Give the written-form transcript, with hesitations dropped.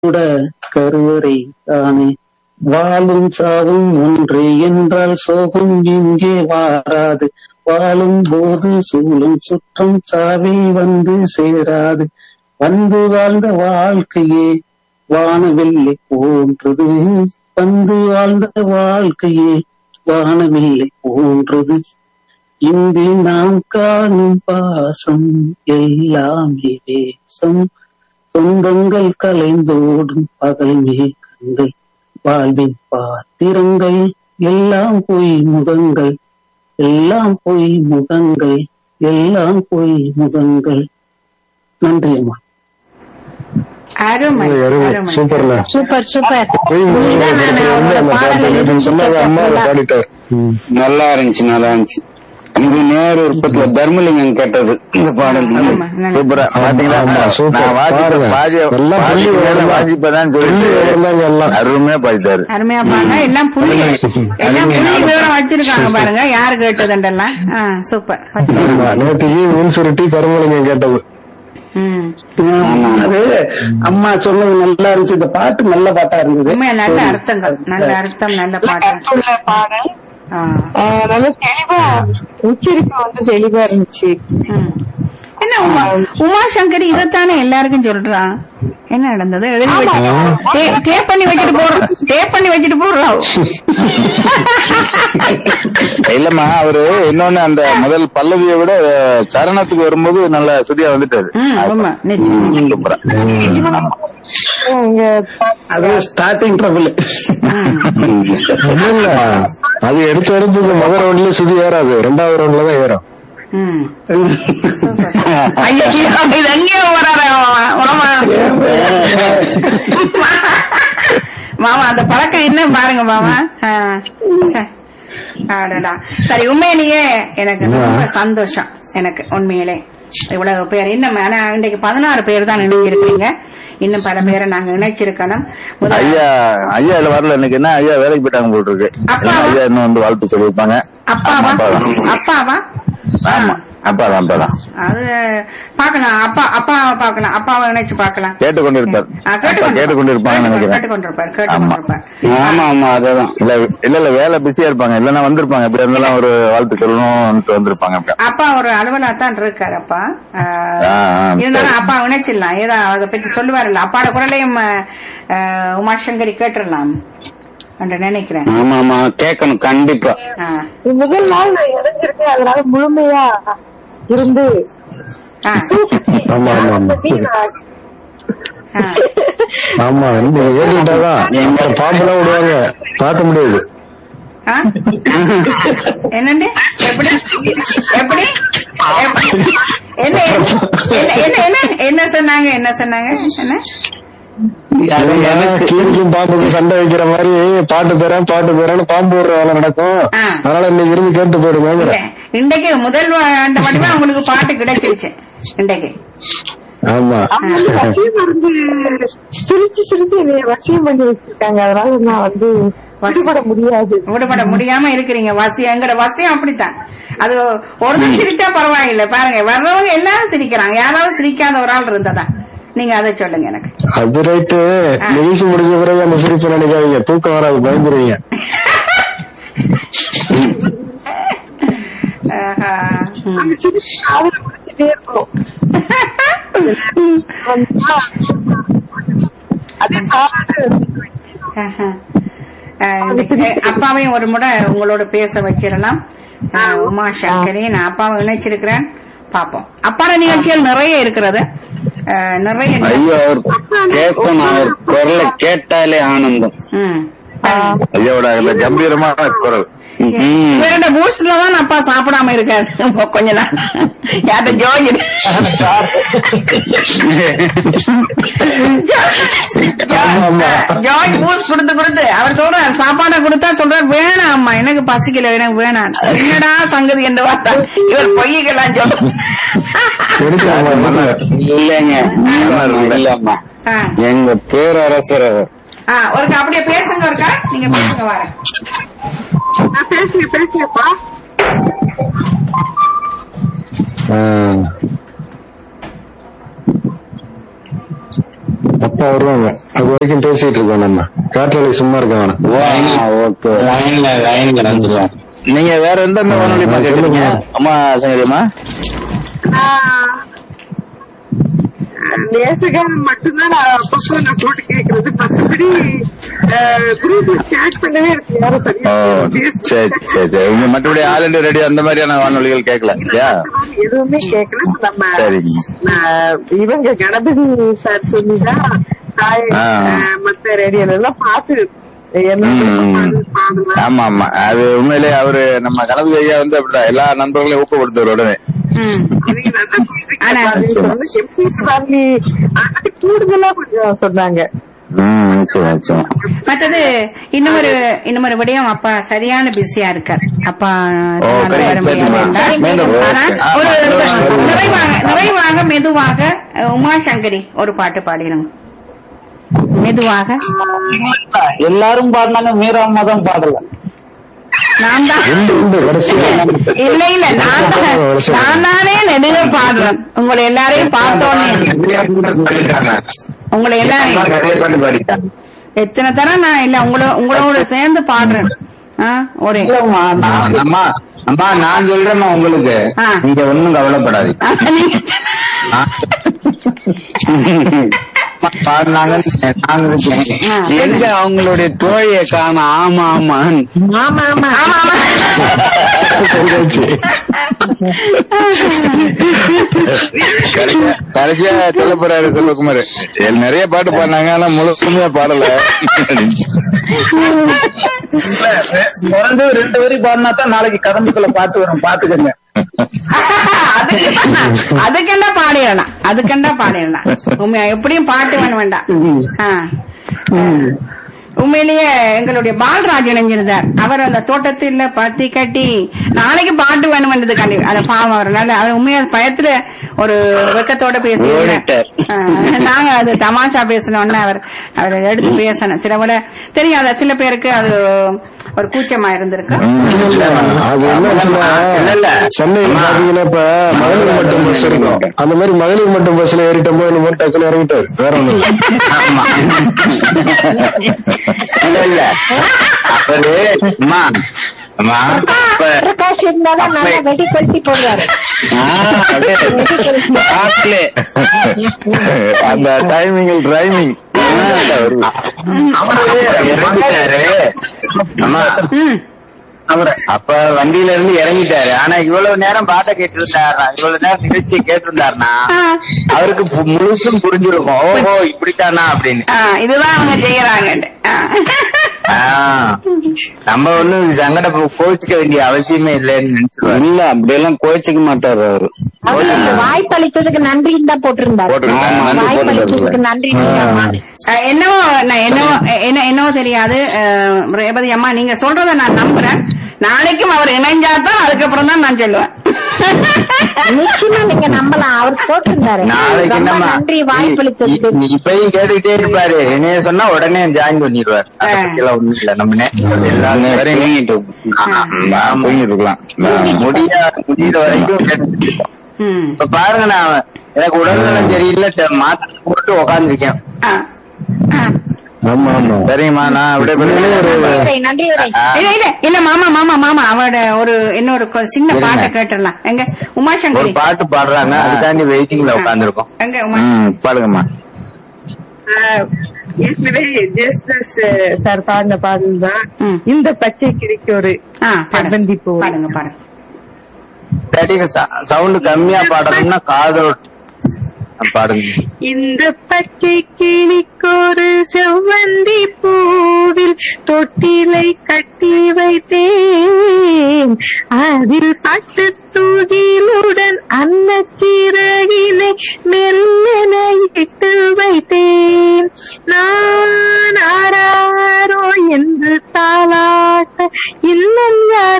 கூட கருவறை தானே. வாழும் சாவும் ஒன்றே என்றால் சோகம் இங்கே வாராது. வாழும் போது சூழும் சுற்றம் சாவில் வந்து சேராது. வந்து வாழ்ந்த வாழ்க்கையே வானவில்லை போன்றது. வந்து வாழ்ந்த வாழ்க்கையே வானவில்லை போன்றது. இன்று நாம் காணும் பாசம் எல்லாமே வேசம். சொந்தங்கள் கலைந்தோடும் பகல் மேகங்கள். வாழ்வின் பாத்திரங்கள் எல்லாம் பொய் முகங்கள். எல்லாம் பொய் முகங்கள். எல்லாம் பொய் முகங்கள். நன்றி அம்மா. அருமை சூப்பர்ல, சூப்பர் சூப்பர். நல்லா இருந்துச்சு, நல்லா இருந்துச்சு. இது நேரு உற்பத்தியில தர்மலிங்கம் கேட்டது இந்த பாடல். சூப்பரா பாத்தீங்களா? வாஜிப்பதான் அருமையா பாடிட்டாரு. அருமையா பாருங்க. எல்லாம் புள்ளி விவரம் வச்சிருக்காங்க பாருங்க. யாரு கேட்டதுண்டெல்லாம். சூப்பர். நேற்று சுருட்டி தர்மலிங்கம் கேட்டது. அது அம்மா சொன்னது நல்லா இருந்துச்சு. இந்த பாட்டு நல்ல பாட்டா இருந்தது. நல்ல அர்த்தங்கள், நல்ல அர்த்தம், நல்ல பாட்டு. பாடல் நல்ல தெளிவா, உச்சரிப்பு வந்து தெளிவா இருந்துச்சு. என்ன உமாசங்கர் இதத்தானே எல்லாருக்கும் சொல்றான். என்ன நடந்தது? டேப் பண்ணி வச்சுட்டு போடுறோம். இல்லம்மா, அவரு இன்னொன்னு அந்த முதல் பல்லவியை விட சரணத்துக்கு வரும்போது நல்ல சுதியா வந்துட்டாரு. அது ஸ்டார்டிங் ட்ரபிள். அது எடுத்து முதல் ரவுண்ட்ல சுதி ஏறாது, ரெண்டாவது ரவுண்ட்ல தான் ஏறும். மாமா அந்த பழக்கம் என்ன பாருங்க மாமா. சரி, உண்மையிலேயே எனக்கு ரொம்ப சந்தோஷம். எனக்கு உண்மையிலே இவ்வளவு பேர் இன்னும் இன்றைக்கு 16 பேர் தான் இணைஞ்சிருக்கீங்க. இன்னும் பல பேரை நாங்க இணைச்சிருக்கணும். ஐயா இல்ல வரல இன்னைக்கு. என்ன ஐயா வேலைக்கு போயிட்டாங்க போட்டு இருக்கு. ஐயா இன்னும் வந்து வாழ்த்து சொல்லிருப்பாங்க. அப்பாவா? ஆமா, அப்பாதான். அது பாக்கலாம். அப்பாவை பாக்கலாம். அப்பாவை நினைச்சு பாக்கலாம். கேட்டுக்கொண்டிருப்பார். ஆமா ஆமா, அதான். இல்ல வேலை பிஸியா இருப்பாங்க. இல்லன்னா வந்திருப்பாங்க. இப்படி இருந்தாலும் ஒரு வாழ்த்து சொல்லணும் வந்திருப்பாங்க. அப்பா ஒரு அலுவலா தான் இருக்காரு. அப்பா இருந்தாலும் அப்பா நினைச்சிடலாம். ஏதோ அதை பத்தி சொல்லுவாருல்ல. அப்பாட குரலையும் உமாசங்கரி கேட்டுடலாம் நினைக்கிறேன். ஆமா ஆமா, கேட்கணும் கண்டிப்பா. முதல் நாள் நான் இணைஞ்சிருக்கேன், அதனால முழுமையா இருந்து ஆமா ஏறிட்டாதான் பாம்பெல்லாம் விடுவாங்க, பார்க்க முடியாது. என்னண்டு எப்படி எப்படி என்ன சொன்னாங்க? என்ன கீழுக்கும் பாம்புக்கும் சண்டை வைக்கிற மாதிரி பாட்டு தரேன்னு பாம்பு விடுற வேலை நடக்கும். அதனால இன்னைக்கு இருந்து கேட்டு போயிடுங்க. இன்றைக்கு முதல் ஆண்டு மட்டுமே உங்களுக்கு பாட்டு கிடைச்சிருச்சு இன்றைக்கு. ஆமா, சிரிச்சு என்னைய வசியம் பண்ணி வச்சிருக்காங்க. அதனால நான் வந்து விடுபட முடியாம இருக்கிறீங்க. எங்கட வசியம் அப்படித்தான். அது ஒருத்தர் சிரிச்சா பரவாயில்லை. பாருங்க, வர்றவங்க எல்லாரும் சிரிக்கிறாங்க. யாராவது சிரிக்காத ஒரு ஆள் இருந்ததான். நீங்க அதை சொல்லுங்க எனக்கு. அது ரைட்டு. நிகழ்ச்சி முடிஞ்ச பிறகு அந்த சிரிச்சு நினைக்காதீங்க, தூக்கம் வராது, பயந்துருவீங்க. அப்பாவையும் ஒரு முறை உங்களோட பேச வச்சிடலாம். உமாசங்கரி, நான் அப்பாவை நினைச்சிருக்கிறேன். பாப்போம். அப்பாட நிகழ்ச்சிகள் நிறைய இருக்கிறது. நிறைய குரலை கேட்டாலே ஆனந்தம். ஐயாவோட கம்பீரமான குரல். வேற பூஸ்ட்லதான் அப்பா சாப்பிடாம இருக்காரு கொஞ்ச நாள். யார்ட்ட ஜார்ஜ் பூஸ்ட் கொடுத்து அவர் சொல்றாரு, சாப்பாடை கொடுத்தா சொல்றாரு வேணாம் அம்மா, எனக்கு பசிக்கல, எனக்கு வேணாம். என்னடா சங்கதி என்று பார்த்தா இவர் பொய்யெல்லாம் சொல்ற. இல்லைங்க, இல்லம்மா, எங்க பேரரசர் ஒருக்கா அப்படியே பேசுங்க. ஒருக்கா நீங்க பேசுங்க. வர பேசுங்கப்பா. அப்பா வருவாங்க. அது வரைக்கும் பேசிட்டு இருக்கோம் நம்ம. காற்றாலை சும்மா இருக்க வேணாம். நீங்க வேற எந்த வானொலி பாக்குறீங்க அம்மா சங்கரியம்மா? நேசகாரம் மட்டும்தான் நான் அப்பப்போ நான் போட்டு கேட்கறது. மற்றபடி குரூப்ல சேட் பண்ணவே இருக்கு யாரும் சரி சரி சரி. உங்க மற்றபடி ஆல் இண்டியா ரேடியோ அந்த மாதிரியான வானொலிகள் கேட்கல எதுவுமே கேட்கல. நம்ம சரிங்க. இவங்க கணபதி சார் சொல்லிதான் மத்த ரேடியோல எல்லாம் பாத்து. ஆமா ஆமா, அது உண்மையிலே அவரு நம்ம கணபதி ஐயா வந்து அப்படிதான் எல்லா நண்பர்களையும் ஊக்கப்படுத்துவார் உடனே. கூடுதலா கொஞ்சம் சொன்னாங்க. மற்றது இன்னொரு விடயம், அப்பா சரியான பிஸியா இருக்கார். அப்பா நிறைவாக மெதுவாக உமாசங்கரி ஒரு பாட்டு பாடிடுங்க. மெதுவாக எல்லாரும் பாடினாங்க, மீராமா தான் பாடல. நான் தான் இல்ல இல்ல நான் தானே நெடுக பாடுறேன். உங்களை எல்லாரையும் பார்த்தோன்னே உங்களை எல்லாரையும் எத்தனை தரம் நான் இல்ல உங்களோட சேர்ந்து பாடுறேன். ஒரே அம்மா நான் சொல்றேன் உங்களுக்கு, நீங்க ஒண்ணும் கவலைப்படாது. பாடினாங்க எங்க அவங்களுடைய தோழியை காண. ஆமா ஆமா ஆமா ஆமா ஆமா கடைசியா சொல்ல போறாரு செல்வகுமார், நிறைய பாட்டு பாடினாங்க ஆனா முழுமையா பாடல. குறைஞ்சு 2 வரி பாடினா தான் நாளைக்கு கதம்புக்குள்ள பாட்டு வரும், பாத்துக்கங்க. அதுக்கெண்டா பாடிடலாம். உண்மையா எப்படியும் பாட்டு வேண்டாம். உண்மையிலேயே எங்களுடைய பால்ராஜ் இணைஞ்சிருந்தார். அவர் அந்த தோட்டத்தில் பத்தி கட்டி நாளைக்கு பாட்டு வேணும்ன்றது கண்டி அதை பாவம் அவர்னால அவர் உண்மையா பயத்துல ஒரு வெக்கத்தோட பேசினார். நாங்க அது தமாஷா பேசணும்னு அவர் எடுத்து பேசணும். சில விட தெரியாத சில பேருக்கு அது ஒரு கூச்சமா இருந்திருக்கு. அது என்ன சென்னையில் பாத்தீங்கன்னா இப்ப மகளிர் மட்டும் பஸ் இருக்கும். அந்த மாதிரி மகளிர் மட்டும் பஸ்ல ஏறிட்ட போது இந்த மாதிரி டக்குன்னு இறங்கிட்டாரு. வேற ஒண்ணு இல்ல பிரகாஷ் இருந்தாலும் நல்லா வெடி கொளுத்தி போடுவாரு. அந்த டைமிங் டிரைவிங் அப்ப வண்டியில இருந்து இறங்கிட்டாரு. ஆனா இவ்வளவு நேரம் பாட்டை கேட்டு இருந்தாருனா, இவ்வளவு நேரம் நிகழ்ச்சியை கேட்டு இருந்தாருன்னா அவருக்கு முழுசும் புரிஞ்சிருக்கும். ஓஹோ இப்படித்தானா அப்படின்னு. இதுதான் அவங்க செய்யறாங்க. நம்ம ஒண்ணும் சங்கட கோச்சிக்க வேண்டிய அவசியமே இல்லைன்னு நினைச்சிருவாரு. இல்ல அப்படியெல்லாம் கோச்சிக்க மாட்டாரு அவரு. வாய்ப்பளித்ததுக்கு நன்றின்னு தான் போட்டிருந்தாரு. வாய்ப்பளித்ததுக்கு நன்றி. என்னவோ தெரியாது ரேவதி அம்மா, நீங்க சொல்றத நான் நம்புறேன். நாளைக்கும் அவர் இணைஞ்சாதான் அதுக்கப்புறம் தான் நான் சொல்லுவேன். நிச்சயமா நீங்க நம்பலாம். அவர் போட்டிருந்தாரு நன்றி வாய்ப்பளித்ததுக்கு. இப்பயும் கேட்டுக்கிட்டே இருப்பாரு. என்னைய சொன்னா உடனே ஜாயின் பண்ணிடுவார். ஒண்ணும் இல்ல, நம்ம இருக்கலாம் முடியிற வரைக்கும் கேட்டு. இப்ப பாருங்க, நான் எனக்கு உடல்நலம் சரியில்லை மாத்திரை போட்டு உக்காந்துருக்கேன். சரிங்கம்மா, நான் அப்படியே நன்றி. இல்ல மாமா அவரோட ஒரு இன்னொரு சின்ன பாட்டை கேட்டுடலாம். எங்க உமாசங்கர் ஒரு பாட்டு பாடுறாங்க, அதுக்காண்டி வெயிட்டிங்ல உட்காந்துருக்கோம். எங்க பாடுங்கம்மா. ஏற்கனவே ஜெயசுதாஸ் சார் பாடின பாடல் தான் இந்த பச்சை கிளிக்கு ஒரு பந்தந்தி பூ. பாடுங்க. சவுண்ட் கம்மியா பாடணும்னா காதோட பாடுங்க. இந்த பச்சை கிளிக்கொரு செவ்வந்தி பூவில் தொட்டிலை கட்டி வைத்தேன். அதில் பட்டு தூகிலுடன் அன்னச்சிறகினை